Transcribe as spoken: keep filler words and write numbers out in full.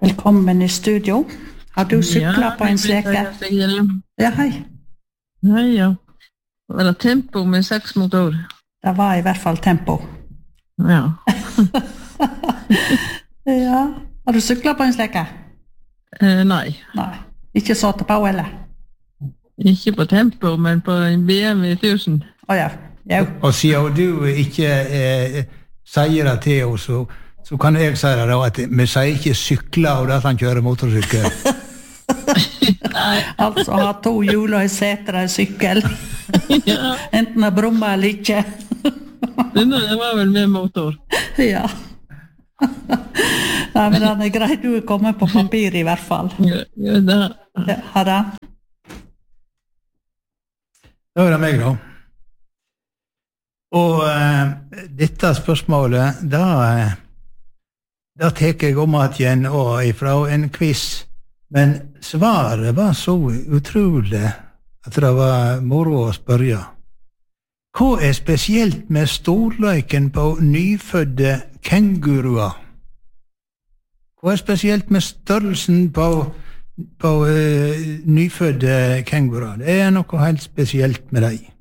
Velkommen i studio. Har du cyklet Ja, på en sleke? jeg sier det. Ja, hei. Nei, ja. Det var tempo med seks motor. Det var i hvert fall tempo. Ja. Ja. Har du cyklet på en sleke? Eh, nei, Nei. Ikke satt på, eller? ikke på tempo, men på en B M W tusen. Åja, ja. Og siden du ikke eh, sier det til oss, så, så kan jeg si det da, at vi sier ikke sykler og at han kjører motorsykkel. Altså, ha to hjul og en seter og en sykkel. Ja, Enten å brumme eller ikke. denne det var vel med motor. Ja. Nei, men den er grei. Du er kommet på papir i hvert fall. Ja, ja, da. Ja, har det? Da er det meg da. Og eh, dette spørsmålet, da, eh, da teker jeg om at igjen og ifra en quiz. Men svaret var så utrolig at det var moro å spørre. Hva er spesielt med storløyken på nyfødde kenguruer? Hva er spesielt med størrelsen på, på uh, nyfødde kenguruer? Det er noe helt spesielt med dem.